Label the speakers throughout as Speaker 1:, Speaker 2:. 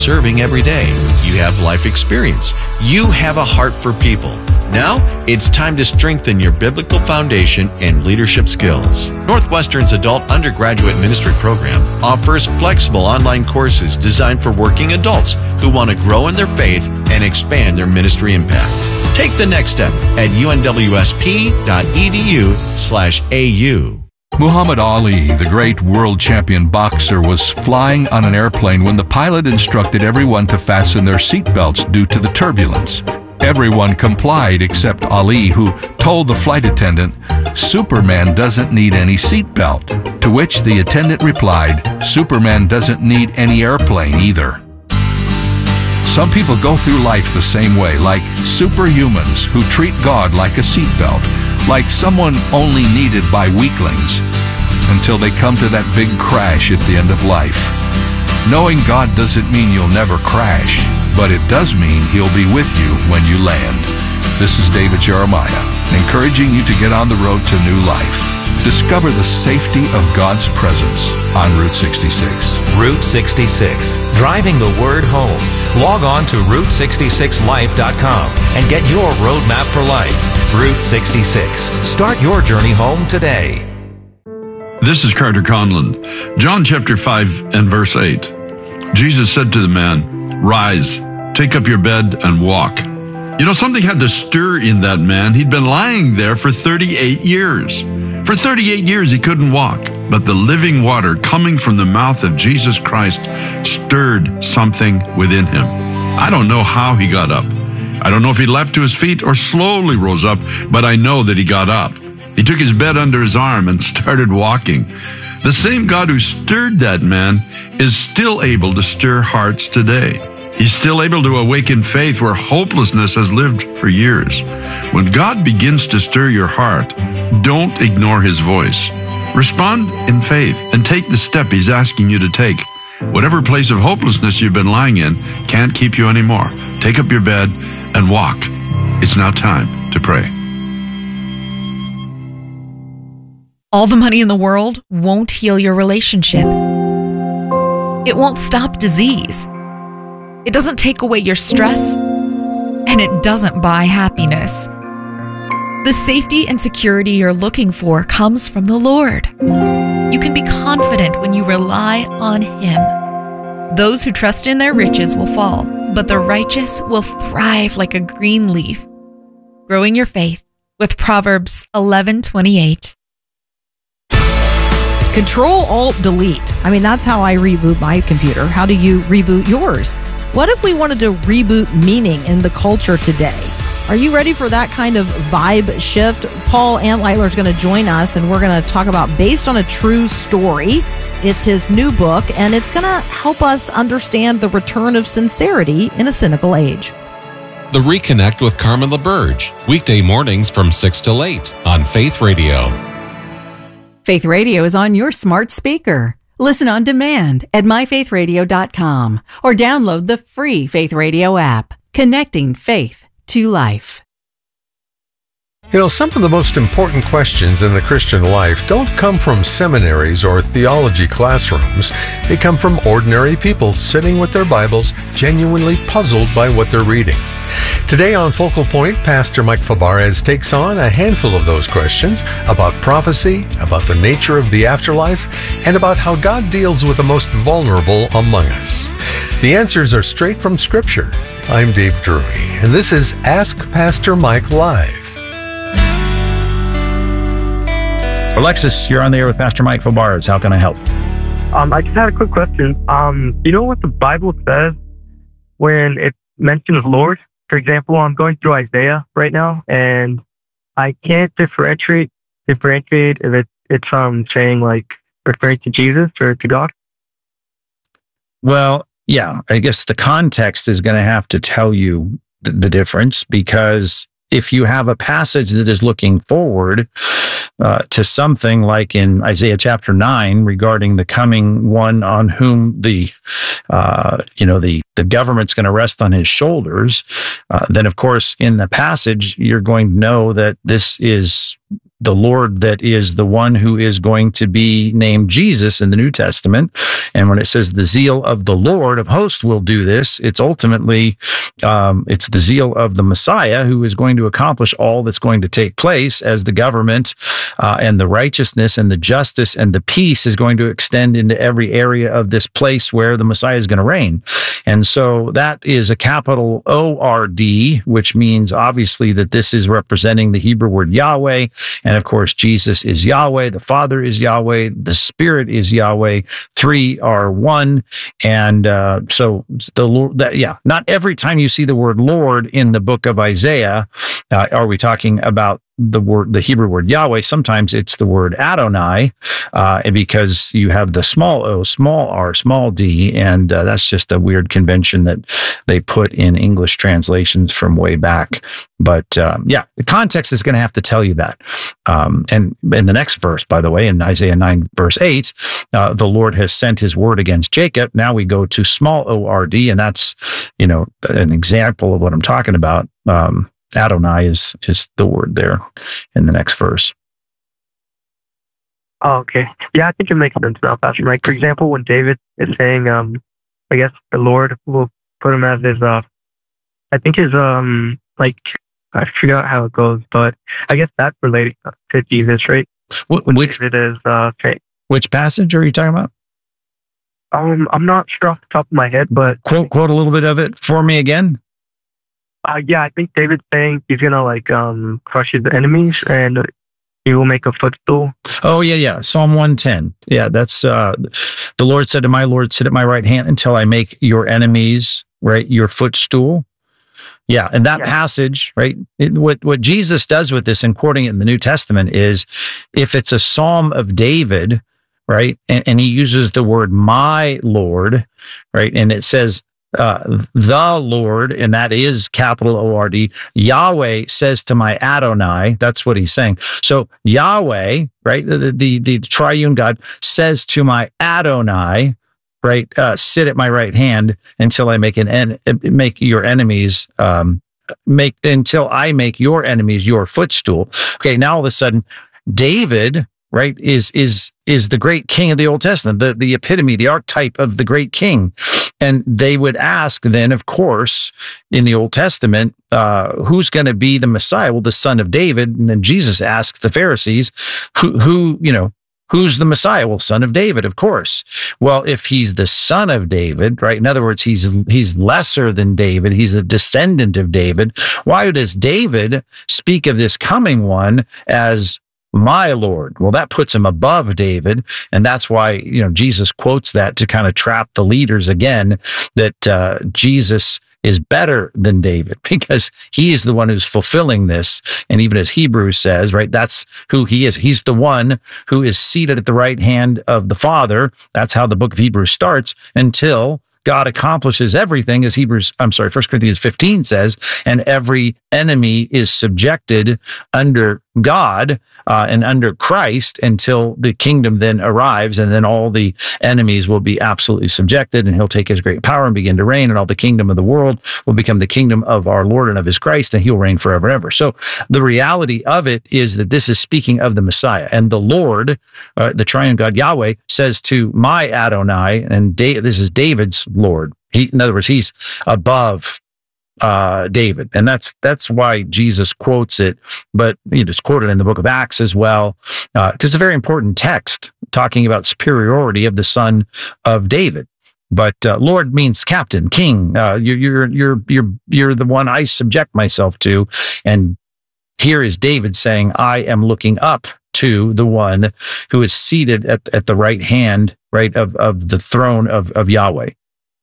Speaker 1: serving every day. You have life experience. You have a heart for people. Now, it's time to strengthen your biblical foundation and leadership skills. Northwestern's adult undergraduate ministry program offers flexible online courses designed for working adults who want to grow in their faith and expand their ministry impact. Take the next step at unwsp.edu/AU.
Speaker 2: Muhammad Ali, the great world champion boxer, was flying on an airplane when the pilot instructed everyone to fasten their seatbelts due to the turbulence. Everyone complied except Ali, who told the flight attendant, "Superman doesn't need any seatbelt." To which the attendant replied, "Superman doesn't need any airplane either." Some people go through life the same way, like superhumans who treat God like a seatbelt, like someone only needed by weaklings, until they come to that big crash at the end of life. Knowing God doesn't mean you'll never crash, but it does mean He'll be with you when you land. This is David Jeremiah, encouraging you to get on the road to new life. Discover the safety of God's presence on Route 66.
Speaker 3: Route 66, driving the word home. Log on to Route66Life.com and get your roadmap for life. Route 66. Start your journey home today.
Speaker 4: This is Carter Conlon. John chapter 5 and verse 8. Jesus said to the man, "Rise, take up your bed and walk." You know, something had to stir in that man. He'd been lying there for 38 years. For 38 years he couldn't walk, but the living water coming from the mouth of Jesus Christ stirred something within him. I don't know how he got up. I don't know if he leapt to his feet or slowly rose up, but I know that he got up. He took his bed under his arm and started walking. The same God who stirred that man is still able to stir hearts today. He's still able to awaken faith where hopelessness has lived for years. When God begins to stir your heart, don't ignore His voice. Respond in faith and take the step He's asking you to take. Whatever place of hopelessness you've been lying in can't keep you anymore. Take up your bed and walk. It's now time to pray.
Speaker 5: All the money in the world won't heal your relationship. It won't stop disease. It doesn't take away your stress, and it doesn't buy happiness. The safety and security you're looking for comes from the Lord. You can be confident when you rely on Him. Those who trust in their riches will fall, but the righteous will thrive like a green leaf. Growing your faith with Proverbs 11:28.
Speaker 6: Control-Alt-Delete. I mean, that's how I reboot my computer. How do you reboot yours? What if we wanted to reboot meaning in the culture today? Are you ready for that kind of vibe shift? Paul Antliler is going to join us, and we're going to talk about Based on a True Story. It's his new book, and it's going to help us understand the return of sincerity in a cynical age.
Speaker 7: The Reconnect with Carmen LaBerge, weekday mornings from 6 till 8 on Faith Radio.
Speaker 8: Faith Radio is on your smart speaker. Listen on demand at myfaithradio.com or download the free Faith Radio app, connecting faith to life.
Speaker 9: You know, some of the most important questions in the Christian life don't come from seminaries or theology classrooms. They come from ordinary people sitting with their Bibles, genuinely puzzled by what they're reading. Today on Focal Point, Pastor Mike Fabarez takes on a handful of those questions about prophecy, about the nature of the afterlife, and about how God deals with the most vulnerable among us. The answers are straight from Scripture. I'm Dave Drury, and this is Ask Pastor Mike Live.
Speaker 10: Alexis, you're on the air with Pastor Mike Fabarez. How can I help?
Speaker 11: I just had a quick question. You know what the Bible says when it mentions Lord? For example, I'm going through Isaiah right now, and I can't differentiate if it's saying like referring to Jesus or to God.
Speaker 10: Well, yeah, I guess the context is going to have to tell you the difference, because if you have a passage that is looking forward to something like in Isaiah chapter 9 regarding the coming one on whom the government's going to rest on his shoulders, then of course in the passage you're going to know that this is the Lord that is the one who is going to be named Jesus in the New Testament. And when it says the zeal of the Lord of hosts will do this, it's ultimately, it's the zeal of the Messiah who is going to accomplish all that's going to take place as the government and the righteousness and the justice and the peace is going to extend into every area of this place where the Messiah is going to reign. And so that is a capital O-R-D, which means obviously that this is representing the Hebrew word Yahweh. And of course, Jesus is Yahweh, the Father is Yahweh, the Spirit is Yahweh, three are one. And so the Lord, not every time you see the word Lord in the book of Isaiah, are we talking about the Hebrew word Yahweh. Sometimes it's the word Adonai, because you have the small o, small r, small d, and that's just a weird convention that they put in English translations from way back. But the context is going to have to tell you that. And in the next verse, by the way, in Isaiah 9, verse 8, the Lord has sent his word against Jacob. Now we go to small o-r-d, and that's, an example of what I'm talking about. Adonai is the word there in the next verse.
Speaker 11: Oh, okay. Yeah, I think it makes sense now, Pastor Mike. For example, when David is saying, I guess the Lord will put him as his, I think his, I forgot how it goes, but I guess that's related to Jesus, right?
Speaker 10: Which passage are you talking about?
Speaker 11: I'm not sure off the top of my head, but
Speaker 10: quote a little bit of it for me again.
Speaker 11: I think David's saying he's gonna crush his enemies and he will make a footstool.
Speaker 10: Oh yeah. Psalm 110. Yeah, that's the Lord said to my Lord, sit at my right hand until I make your enemies, right, your footstool. Yeah, and that passage, right, what Jesus does with this and quoting it in the New Testament is, if it's a Psalm of David, right, and he uses the word my Lord, right, and it says the Lord, and that is capital O-R-D, Yahweh says to my Adonai, that's what he's saying. So Yahweh, right, the triune God says to my Adonai, right, sit at my right hand until I make your enemies, until I make your enemies your footstool. Okay, now all of a sudden, David, right, is the great king of the Old Testament, the epitome, the archetype of the great king. And they would ask then, of course, in the Old Testament, who's going to be the Messiah? Well, the son of David. And then Jesus asks the Pharisees, who's the Messiah? Well, son of David, of course. Well, if he's the son of David, right? In other words, he's lesser than David. He's a descendant of David. Why does David speak of this coming one as my Lord? Well, that puts him above David. And that's why, Jesus quotes that to kind of trap the leaders again, that Jesus is better than David because he is the one who's fulfilling this. And even as Hebrews says, right, that's who he is. He's the one who is seated at the right hand of the Father. That's how the book of Hebrews starts until God accomplishes everything, as 1 Corinthians 15 says, and every enemy is subjected under God and under Christ until the kingdom then arrives, and then all the enemies will be absolutely subjected, and he'll take his great power and begin to reign, and all the kingdom of the world will become the kingdom of our Lord and of his Christ, and he'll reign forever and ever. So the reality of it is that this is speaking of the Messiah, and the Lord, the triune God Yahweh, says to my Adonai, and this is David's Lord. In other words, he's above David, and that's why Jesus quotes it. But it's quoted in the book of Acts as well, because it's a very important text talking about superiority of the son of David. But Lord means captain, king. You're the one I subject myself to, and here is David saying, I am looking up to the one who is seated at the right hand, right, of the throne of Yahweh.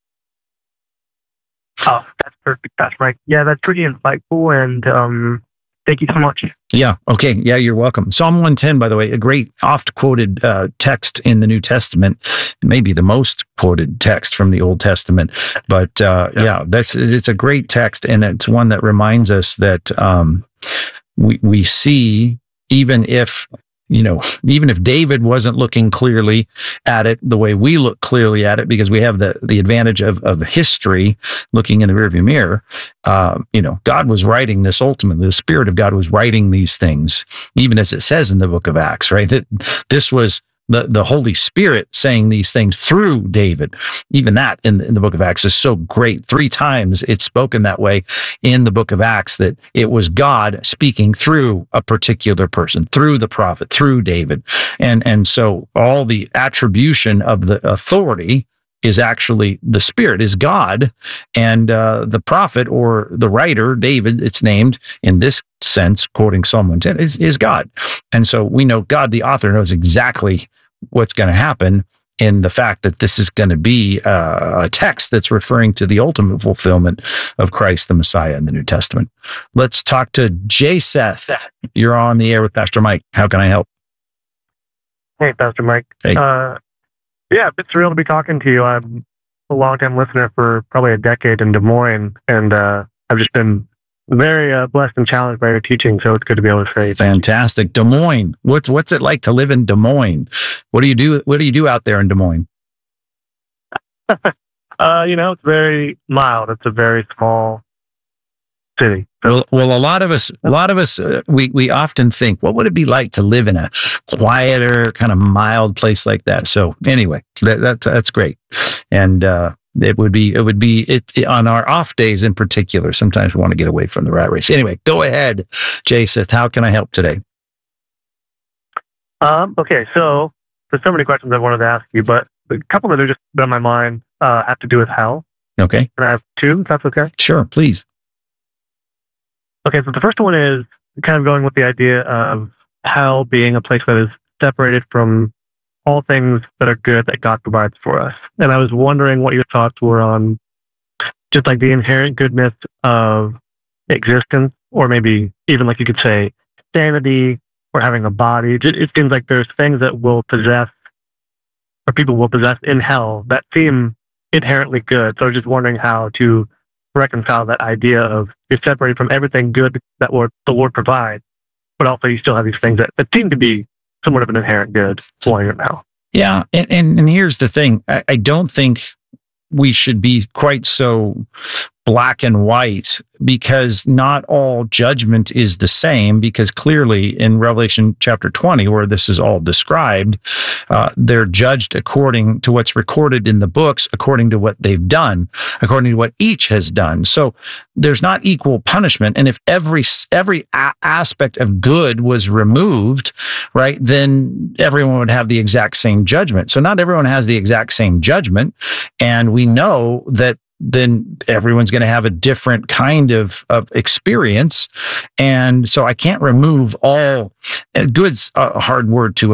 Speaker 11: Oh, that's perfect. That's right. Yeah, that's pretty insightful, and thank you so much.
Speaker 10: Yeah. Okay. Yeah, you're welcome. Psalm 110, by the way, a great oft-quoted text in the New Testament, maybe the most quoted text from the Old Testament. But it's a great text, and it's one that reminds us that we see, even if even if David wasn't looking clearly at it the way we look clearly at it, because we have the advantage of history looking in the rearview mirror, God was writing this ultimately. The Spirit of God was writing these things, even as it says in the book of Acts, right? That this was the Holy Spirit saying these things through David. Even that in the book of Acts is so great. 3 times it's spoken that way in the book of Acts, that it was God speaking through a particular person, through the prophet, through David. And so all the attribution of the authority is actually the Spirit, is God, and the prophet or the writer, David, it's named in this sense, quoting Psalm 110, is God. And so we know God, the author, knows exactly what's going to happen in the fact that this is going to be a text that's referring to the ultimate fulfillment of Christ, the Messiah, in the New Testament. Let's talk to Jay Seth. You're on the air with Pastor Mike. How can I help?
Speaker 11: Hey, Pastor Mike.
Speaker 10: Hey.
Speaker 11: Yeah, it's surreal to be talking to you. I'm a long-time listener for probably a decade in Des Moines, and I've just been very blessed and challenged by your teaching, so it's good to be able to say.
Speaker 10: Fantastic. Des Moines. What's it like to live in Des Moines? What do you do out there in Des Moines?
Speaker 11: It's very mild. It's a very small city.
Speaker 10: Well, a lot of us, we often think, what would it be like to live in a quieter, kind of mild place like that? So anyway, that's great. And, it would be on our off days in particular. Sometimes we want to get away from the rat race. Anyway, go ahead, Jason. How can I help today?
Speaker 11: Okay. So there's so many questions I wanted to ask you, but a couple that are just on my mind, have to do with hell.
Speaker 10: Okay.
Speaker 11: Can I have 2, if that's okay?
Speaker 10: Sure, please.
Speaker 11: Okay, so the first one is kind of going with the idea of hell being a place that is separated from all things that are good that God provides for us. And I was wondering what your thoughts were on just like the inherent goodness of existence, or maybe even like you could say sanity or having a body. It seems like there's things that will possess, or people will possess in hell, that seem inherently good. So I was just wondering how to reconcile that idea of you're separated from everything good that the Lord provides, but also you still have these things that seem to be somewhat of an inherent good while you're in hell.
Speaker 10: Yeah, and here's the thing. I don't think we should be quite so black and white, because not all judgment is the same, because clearly in Revelation chapter 20, where this is all described, they're judged according to what's recorded in the books, according to what they've done, according to what each has done. So there's not equal punishment. And if every aspect of good was removed, right, then everyone would have the exact same judgment. So not everyone has the exact same judgment. And we know that then everyone's going to have a different kind of experience. And so I can't remove all good's a hard word to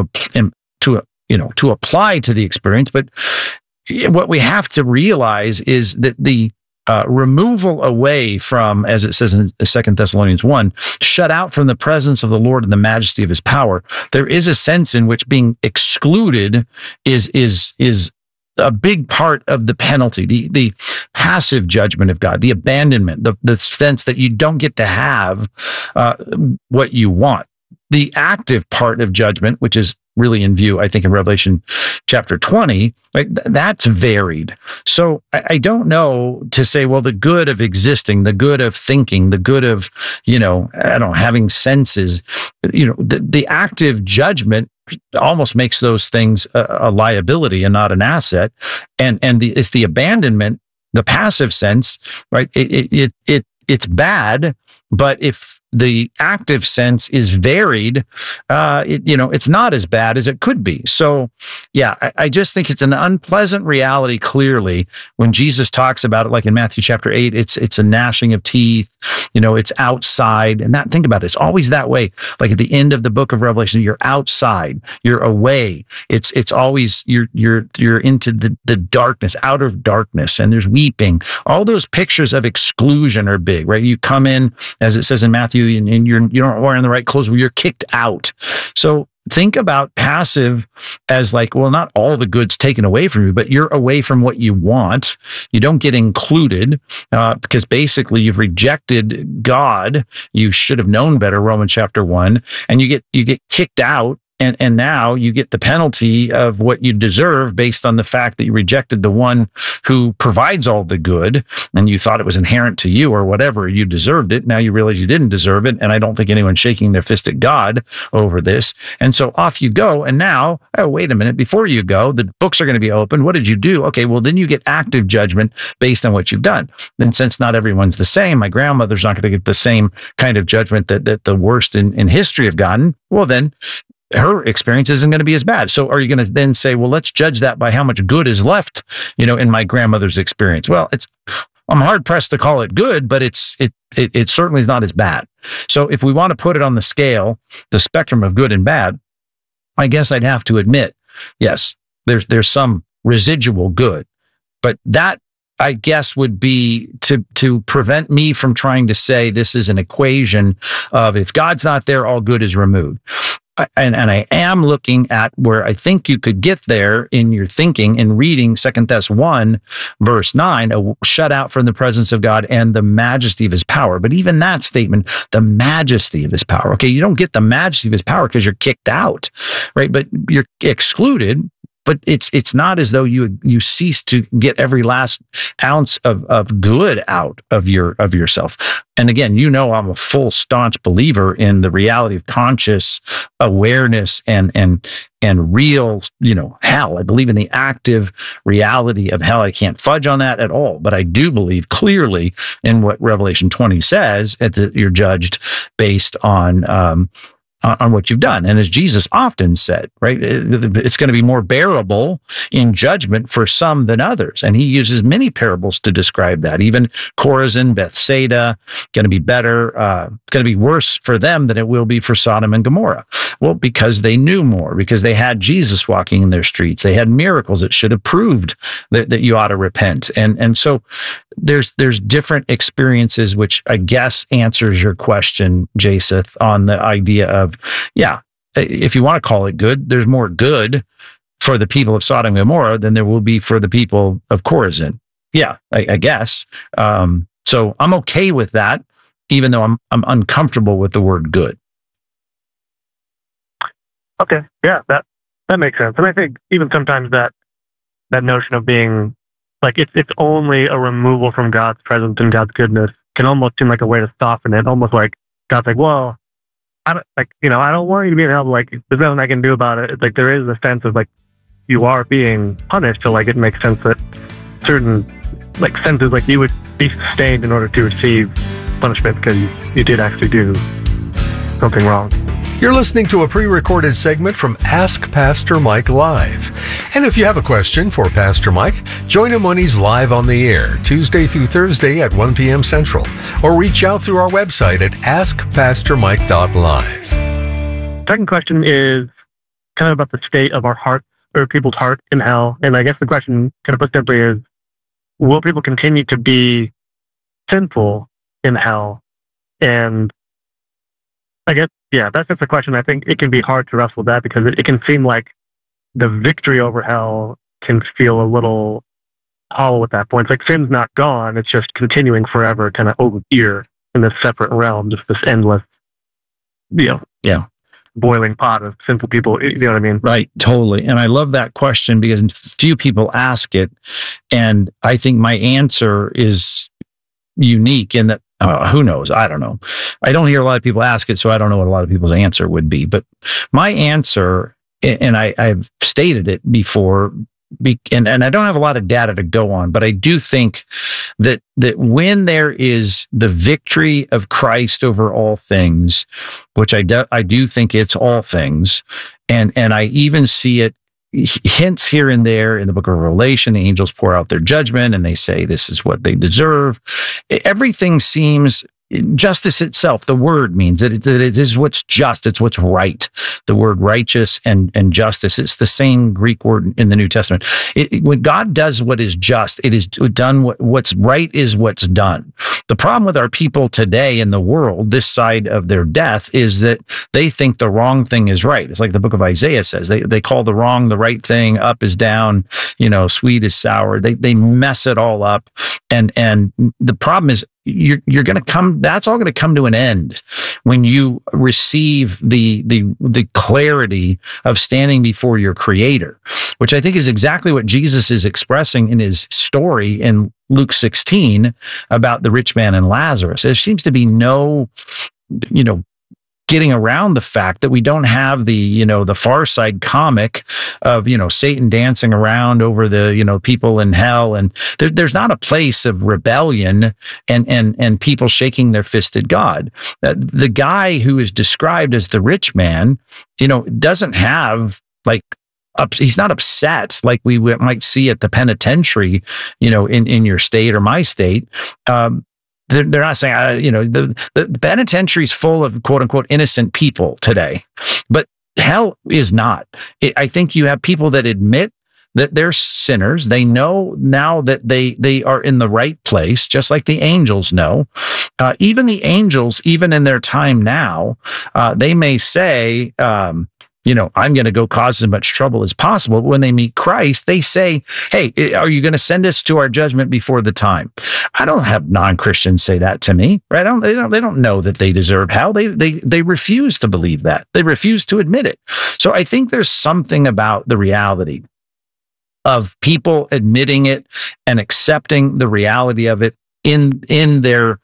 Speaker 10: apply to the experience. But what we have to realize is that the removal away from, as it says in 2 Thessalonians 1, shut out from the presence of the Lord and the majesty of his power. There is a sense in which being excluded is a big part of the penalty, the passive judgment of God, the abandonment, the sense that you don't get to have what you want. The active part of judgment, which is really in view, I think, in Revelation chapter 20, right, that's varied. So I don't know to say, well, the good of existing, the good of thinking, the good of, having senses, the active judgment almost makes those things a liability and not an asset. And it's the abandonment, the passive sense, right? It's bad, but if the active sense is varied, it's not as bad as it could be. So, yeah, I just think it's an unpleasant reality. Clearly, when Jesus talks about it, like in Matthew chapter 8, it's a gnashing of teeth. It's outside, and think about it. It's always that way. Like at the end of the book of Revelation, you're outside, you're away. It's always you're into the darkness, out of darkness, and there's weeping. All those pictures of exclusion are big, right? You come in, as it says in Matthew, and you don't wearing the right clothes, where you're kicked out. So think about passive as like, well, not all the good's taken away from you, but you're away from what you want. You don't get included because basically you've rejected God. You should have known better, Romans chapter 1, and you get kicked out And now you get the penalty of what you deserve based on the fact that you rejected the one who provides all the good, and you thought it was inherent to you or whatever. You deserved it. Now you realize you didn't deserve it. And I don't think anyone's shaking their fist at God over this. And so off you go. And now, oh, wait a minute, before you go, the books are going to be open. What did you do? Okay, well, then you get active judgment based on what you've done. Then since not everyone's the same, my grandmother's not going to get the same kind of judgment that the worst in history have gotten. Well, then her experience isn't going to be as bad. So are you going to then say, well, let's judge that by how much good is left, in my grandmother's experience? Well, I'm hard pressed to call it good, but it certainly is not as bad. So if we want to put it on the scale, the spectrum of good and bad, I guess I'd have to admit, yes, there's some residual good, but that, I guess, would be to prevent me from trying to say this is an equation of if God's not there, all good is removed. And I am looking at where I think you could get there in your thinking in reading 2 Thess 1, verse 9, shut out from the presence of God and the majesty of his power. But even that statement, the majesty of his power, okay, you don't get the majesty of his power because you're kicked out, right? But you're excluded. But it's not as though you cease to get every last ounce of good out of yourself. And again, I'm a full staunch believer in the reality of conscious awareness and real, hell. I believe in the active reality of hell. I can't fudge on that at all. But I do believe clearly in what Revelation 20 says, that you're judged based on what you've done. And as Jesus often said, right, it's going to be more bearable in judgment for some than others. And he uses many parables to describe that. Even Chorazin, Bethsaida, going to be better, going to be worse for them than it will be for Sodom and Gomorrah. Well, because they knew more, because they had Jesus walking in their streets. They had miracles that should have proved that you ought to repent. And so there's different experiences, which I guess answers your question, Jaseth, on the idea of, if you want to call it good, there's more good for the people of Sodom and Gomorrah than there will be for the people of Chorazin. Yeah, I guess. So I'm okay with that, even though I'm uncomfortable with the word good.
Speaker 11: Okay, yeah, that makes sense. And I think even sometimes that notion of being like it's only a removal from God's presence and God's goodness can almost seem like a way to soften it. Almost like God's like, well, I don't want you to be in hell. Like, there's nothing I can do about it. It's like there is a sense of like you are being punished. So like it makes sense that certain like senses like you would be sustained in order to receive punishment because you did actually do something wrong.
Speaker 9: You're listening to a pre-recorded segment from Ask Pastor Mike Live. And if you have a question for Pastor Mike, join him when he's live on the air, Tuesday through Thursday at 1 p.m. Central, or reach out through our website at askpastormike.live.
Speaker 11: Second question is kind of about the state of our heart, or people's heart in hell. And I guess the question, kind of put simply, is will people continue to be sinful in hell? And I guess, yeah, that's just a question. I think it can be hard to wrestle with that because it can seem like the victory over hell can feel a little hollow at that point. It's like sin's not gone. It's just continuing forever, kind of over here in this separate realm, just this endless, boiling pot of sinful people. You know what I mean?
Speaker 10: Right. Totally. And I love that question because few people ask it. And I think my answer is unique in that, who knows? I don't know. I don't hear a lot of people ask it, so I don't know what a lot of people's answer would be. But my answer, and I've stated it before, and I don't have a lot of data to go on, but I do think that when there is the victory of Christ over all things, which I do think it's all things, and I even see it hints here and there in the book of Revelation. The angels pour out their judgment and they say this is what they deserve. Everything seems, justice itself, the word means that it is what's just, it's what's right. The word righteous and justice, it's the same Greek word in the New Testament. When God does what is just, it is done. What's right is what's done. The problem with our people today in the world, this side of their death, is that they think the wrong thing is right. It's like the book of Isaiah says, they call the wrong the right thing, up is down, sweet is sour. They mess it all up. And the problem is, you're going to come, that's all going to come to an end when you receive the clarity of standing before your Creator, which I think is exactly what Jesus is expressing in his story in Luke 16 about the rich man and Lazarus. There seems to be no, getting around the fact that we don't have the Far Side comic of, Satan dancing around over the, people in hell. And there's not a place of rebellion and people shaking their fist at God. The guy who is described as the rich man, doesn't have he's not upset like we might see at the penitentiary, in your state or my state. They're not saying, the penitentiary is full of quote unquote innocent people today, but hell is not. I think you have people that admit that they're sinners. They know now that they are in the right place, just like the angels know. Even the angels, even in their time now, they may say, I'm going to go cause as much trouble as possible. But when they meet Christ, they say, hey, are you going to send us to our judgment before the time? I don't have non-Christians say that to me, right? They don't know that they deserve hell. They refuse to believe that. They refuse to admit it. So I think there's something about the reality of people admitting it and accepting the reality of it in their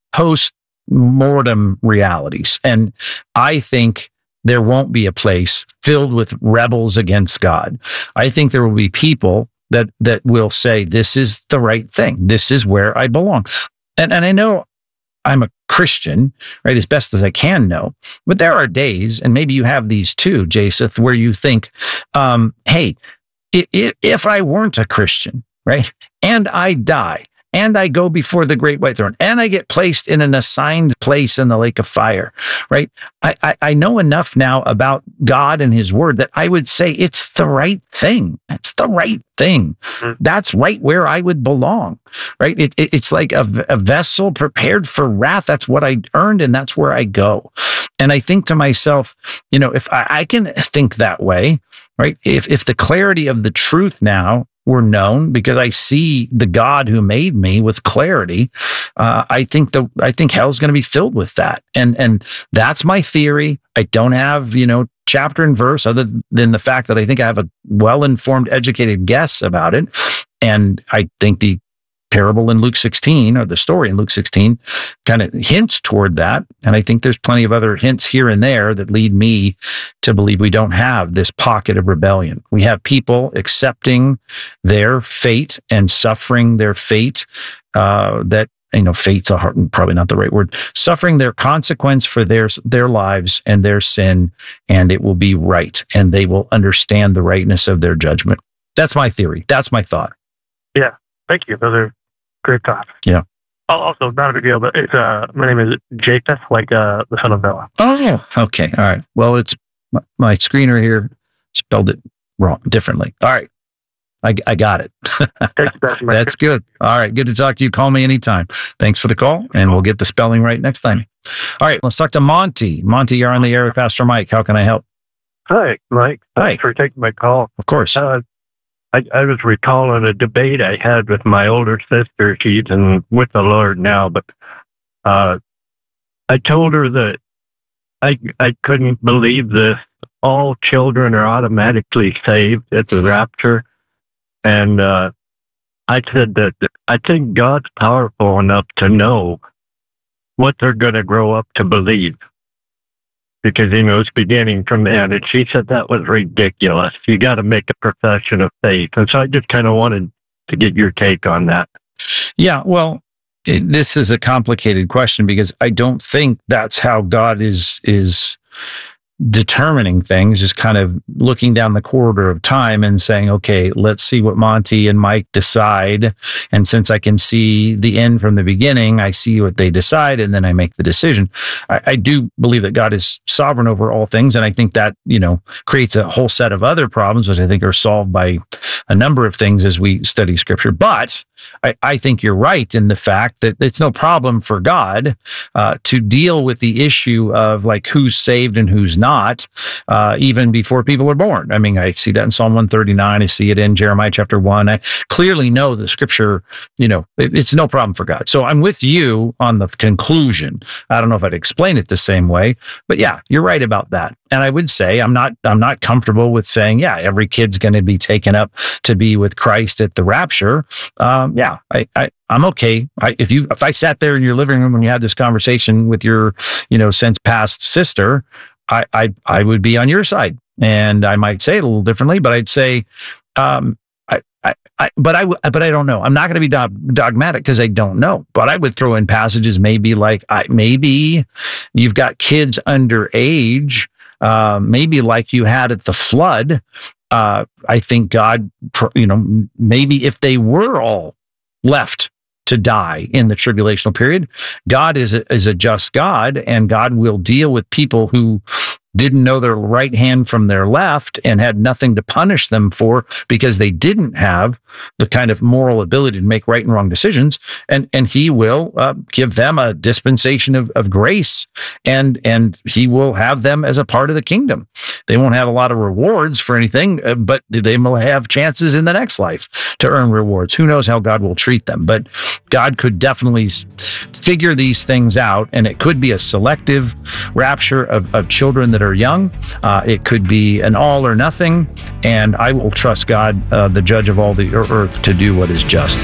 Speaker 10: post-mortem realities. And I think there won't be a place filled with rebels against God. I think there will be people that will say, this is the right thing. This is where I belong. And I know I'm a Christian, right, as best as I can know, but there are days, and maybe you have these too, Jaseth, where you think, hey, if I weren't a Christian, right, and I die, and I go before the great white throne, and I get placed in an assigned place in the lake of fire, right? I know enough now about God and his word that I would say it's the right thing. It's the right thing. That's right where I would belong, right? It's like a vessel prepared for wrath. That's what I earned, and that's where I go. And I think to myself, if I can think that way, right? If the clarity of the truth now were known, because I see the God who made me with clarity, I think hell's going to be filled with that. And that's my theory. I don't have, chapter and verse other than the fact that I think I have a well-informed, educated guess about it. And I think the parable in Luke 16, or the story in Luke 16, kind of hints toward that. And I think there's plenty of other hints here and there that lead me to believe we don't have this pocket of rebellion. We have people accepting their fate and suffering their fate, fate's probably not the right word, suffering their consequence for their lives and their sin, and it will be right. And they will understand the rightness of their judgment. That's my theory. That's my thought.
Speaker 11: Yeah. Thank you. Those are great thoughts.
Speaker 10: Yeah.
Speaker 11: Also, not a big deal, but it's, my name is Japheth, like the son of Noah.
Speaker 10: Oh, yeah. Okay. All right. Well, it's my screener here spelled it wrong, differently. All right. I got it. That's good. All right. Good to talk to you. Call me anytime. Thanks for the call, and we'll get the spelling right next time. All right. Let's talk to Monty. Monty, you're on the air with Pastor Mike. How can I help?
Speaker 11: Hi, Mike. Thanks for taking my call.
Speaker 10: Of course.
Speaker 11: I was recalling a debate I had with my older sister. She's with the Lord now, but I told her that I couldn't believe this. All children are automatically saved at the rapture. And I said that I think God's powerful enough to know what they're going to grow up to believe. Because he knows beginning from the end. And she said that was ridiculous. You got to make a profession of faith. And so I just kind of wanted to get your take on that.
Speaker 10: Yeah, well, this is a complicated question because I don't think that's how God is determining things, just kind of looking down the corridor of time and saying, okay, let's see what Monty and Mike decide. And since I can see the end from the beginning, I see what they decide and then I make the decision. I do believe that God is sovereign over all things. And I think that, creates a whole set of other problems, which I think are solved by a number of things as we study scripture. But I think you're right in the fact that it's no problem for God to deal with the issue of like who's saved and who's not. not, even before people are born. I mean, I see that in Psalm 139. I see it in Jeremiah chapter 1. I clearly know the scripture, it's no problem for God. So I'm with you on the conclusion. I don't know if I'd explain it the same way, but yeah, you're right about that. And I would say I'm not comfortable with saying, yeah, every kid's going to be taken up to be with Christ at the rapture. I'm okay. If I sat there in your living room and you had this conversation with your, since past sister, I would be on your side, and I might say it a little differently, but I'd say, but I don't know. I'm not going to be dogmatic because I don't know. But I would throw in passages maybe like maybe you've got kids underage, maybe like you had at the flood. I think God, maybe if they were all left to die in the tribulational period, God is a just God, and God will deal with people who didn't know their right hand from their left and had nothing to punish them for because they didn't have the kind of moral ability to make right and wrong decisions. And he will give them a dispensation of grace, and he will have them as a part of the kingdom. They won't have a lot of rewards for anything, but they will have chances in the next life to earn rewards. Who knows how God will treat them? But God could definitely figure these things out, and it could be a selective rapture of children that are young. It could be an all or nothing, and I will trust God, the judge of all the earth, to do what is just.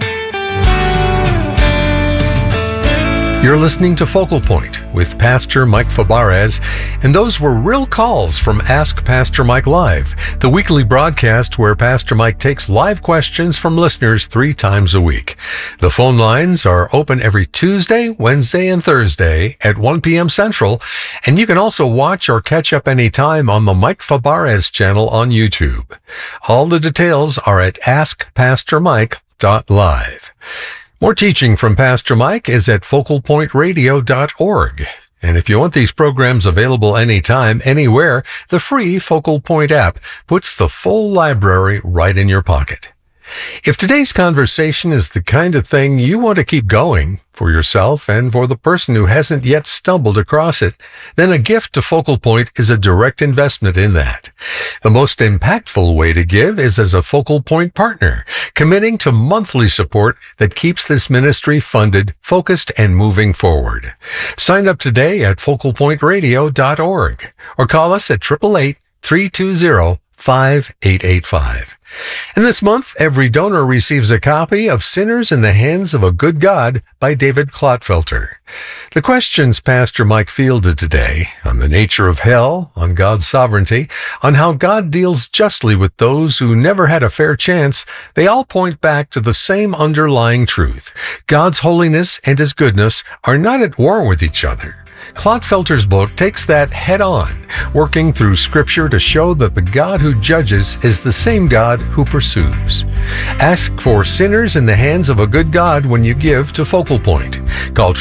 Speaker 9: You're listening to Focal Point with Pastor Mike Fabarez, and those were real calls from Ask Pastor Mike Live, the weekly broadcast where Pastor Mike takes live questions from listeners 3 times a week. The phone lines are open every Tuesday, Wednesday, and Thursday at 1 p.m. Central, and you can also watch or catch up anytime on the Mike Fabarez channel on YouTube. All the details are at askpastormike.live. More teaching from Pastor Mike is at focalpointradio.org. And if you want these programs available anytime, anywhere, the free Focal Point app puts the full library right in your pocket. If today's conversation is the kind of thing you want to keep going for yourself and for the person who hasn't yet stumbled across it, then a gift to Focal Point is a direct investment in that. The most impactful way to give is as a Focal Point partner, committing to monthly support that keeps this ministry funded, focused, and moving forward. Sign up today at focalpointradio.org or call us at 888-320-5885. And this month, every donor receives a copy of Sinners in the Hands of a Good God by David Clotfelter. The questions Pastor Mike fielded today on the nature of hell, on God's sovereignty, on how God deals justly with those who never had a fair chance, they all point back to the same underlying truth. God's holiness and his goodness are not at war with each other. Clotfelter's book takes that head on, working through Scripture to show that the God who judges is the same God who pursues. Ask for Sinners in the Hands of a Good God when you give to Focal Point. Call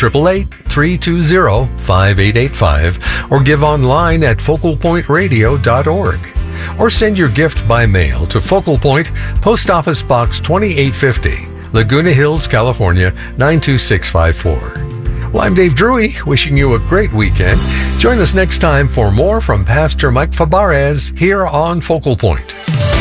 Speaker 9: 888-320-5885 or give online at focalpointradio.org. Or send your gift by mail to Focal Point, Post Office Box 2850, Laguna Hills, California, 92654. Well, I'm Dave Drury, wishing you a great weekend. Join us next time for more from Pastor Mike Fabarez here on Focal Point.